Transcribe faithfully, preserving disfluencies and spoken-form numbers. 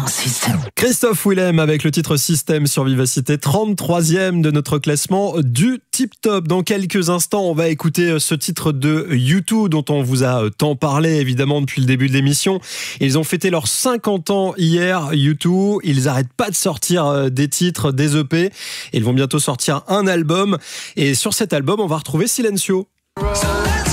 System. Christophe Willem avec le titre Système sur Vivacité, trente-troisième de notre classement du Tip Top. Dans quelques instants, on va écouter ce titre de U deux dont on vous a tant parlé évidemment depuis le début de l'émission. Ils ont fêté leurs cinquante ans hier, U deux. Ils n'arrêtent pas de sortir des titres, des E P. Ils vont bientôt sortir un album. Et sur cet album, on va retrouver Silencio.